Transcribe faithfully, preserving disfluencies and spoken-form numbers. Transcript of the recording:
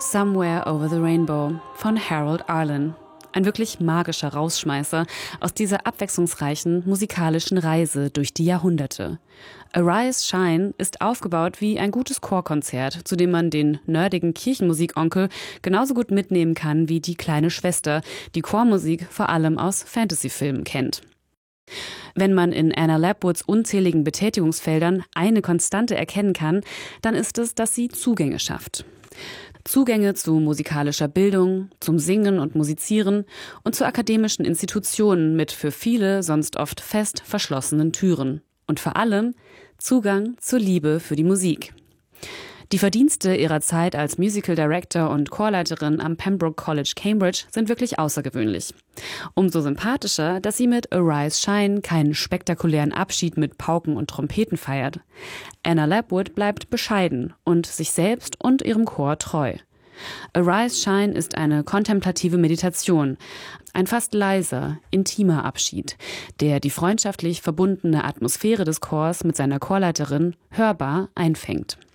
Somewhere Over the Rainbow von Harold Arlen. Ein wirklich magischer Rausschmeißer aus dieser abwechslungsreichen musikalischen Reise durch die Jahrhunderte. Arise, Shine ist aufgebaut wie ein gutes Chorkonzert, zu dem man den nerdigen Kirchenmusikonkel genauso gut mitnehmen kann wie die kleine Schwester, die Chormusik vor allem aus Fantasyfilmen kennt. Wenn man in Anna Lapwoods unzähligen Betätigungsfeldern eine Konstante erkennen kann, dann ist es, dass sie Zugänge schafft. Zugänge zu musikalischer Bildung, zum Singen und Musizieren und zu akademischen Institutionen mit für viele sonst oft fest verschlossenen Türen. Und vor allem Zugang zur Liebe für die Musik. Die Verdienste ihrer Zeit als Musical Director und Chorleiterin am Pembroke College, Cambridge sind wirklich außergewöhnlich. Umso sympathischer, dass sie mit Arise, Shine keinen spektakulären Abschied mit Pauken und Trompeten feiert. Anna Lapwood bleibt bescheiden und sich selbst und ihrem Chor treu. Arise, Shine ist eine kontemplative Meditation, ein fast leiser, intimer Abschied, der die freundschaftlich verbundene Atmosphäre des Chors mit seiner Chorleiterin hörbar einfängt.